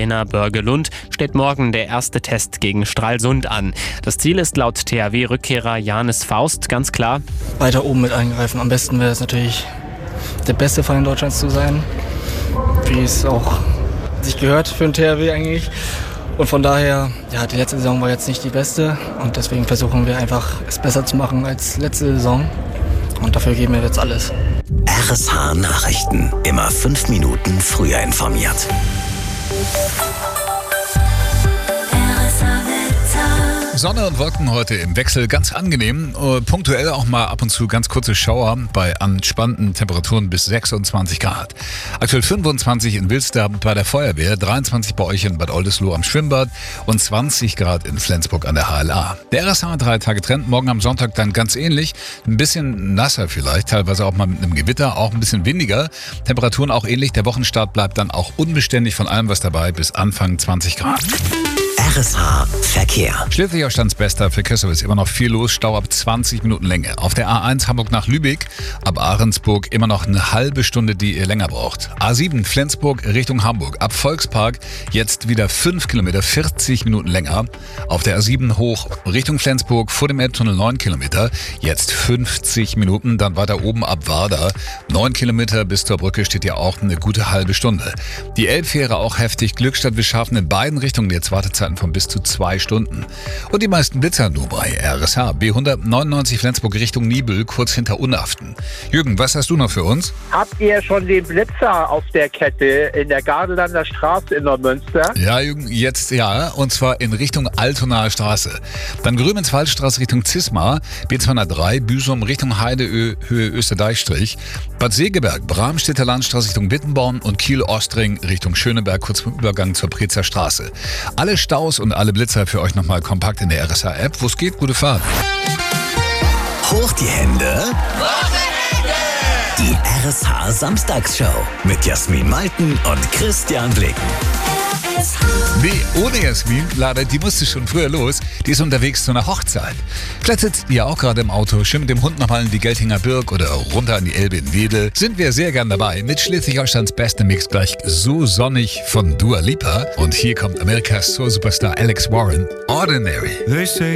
Trainer Börge Lund steht morgen der erste Test gegen Stralsund an. Das Ziel ist laut THW-Rückkehrer Janis Faust ganz klar: weiter oben mit eingreifen. Am besten wäre es natürlich, der beste Verein Deutschlands zu sein, wie es auch sich gehört für den THW eigentlich. Und von daher, ja, die letzte Saison war jetzt nicht die beste und deswegen versuchen wir einfach, es besser zu machen als letzte Saison. Und dafür geben wir jetzt alles. RSH Nachrichten. Immer 5 Minuten früher informiert. Sonne und Wolken heute im Wechsel, ganz angenehm. Punktuell auch mal ab und zu ganz kurze Schauer bei entspannten Temperaturen bis 26 Grad. Aktuell 25 in Wilster bei der Feuerwehr, 23 bei euch in Bad Oldesloe am Schwimmbad und 20 Grad in Flensburg an der HLA. Der RSH 3 Tage Trend, morgen am Sonntag dann ganz ähnlich. Ein bisschen nasser vielleicht, teilweise auch mal mit einem Gewitter, auch ein bisschen windiger. Temperaturen auch ähnlich, der Wochenstart bleibt dann auch unbeständig, von allem was dabei bis Anfang 20 Grad. RSH Verkehr. Schleswig-Holsteins Verkehrsservice, immer noch viel los, Stau ab 20 Minuten Länge. Auf der A1 Hamburg nach Lübeck, ab Ahrensburg immer noch eine halbe Stunde, die ihr länger braucht. A7 Flensburg Richtung Hamburg, ab Volkspark jetzt wieder 5 Kilometer, 40 Minuten länger. Auf der A7 hoch Richtung Flensburg vor dem Elbtunnel 9 Kilometer, jetzt 50 Minuten. Dann weiter oben ab Warda, 9 Kilometer bis zur Brücke steht ja auch eine gute halbe Stunde. Die Elbfähre auch heftig, Glückstadt, wir schaffen in beiden Richtungen jetzt Wartezeiten von bis zu 2 Stunden. Und die meisten Blitzer nur bei RSH. B199 Flensburg Richtung Nibel, kurz hinter Unaften. Jürgen, was hast du noch für uns? Habt ihr schon den Blitzer auf der Kette in der Gardelanda Straße in Neumünster? Ja, Jürgen, jetzt ja. Und zwar in Richtung Altonaer Straße. Dann Grömenswaldstraße Richtung Zismar, B203 Büsum Richtung Heideöhe Österdeichstrich, Bad Segeberg, Bramstädter Landstraße Richtung Wittenborn und Kiel-Ostring Richtung Schöneberg, kurz vom Übergang zur Prezer Straße. Alle Staus und alle Blitzer für euch nochmal kompakt in der RSH-App. Wo es geht, gute Fahrt. Hoch die Hände. Wochenende. Die RSH Samstagsshow mit Jasmin Malten und Christian Blicken. Nee, ohne Jasmin, leider, die musste schon früher los. Die ist unterwegs zu einer Hochzeit. Vielleicht sitzt ihr auch gerade im Auto, schön mit dem Hund nochmal in die Geltinger Birk oder runter an die Elbe in Wedel. Sind wir sehr gern dabei mit Schleswig-Holsteins beste Mix, gleich so sonnig von Dua Lipa. Und hier kommt Amerikas Soul-Superstar Alex Warren, Ordinary.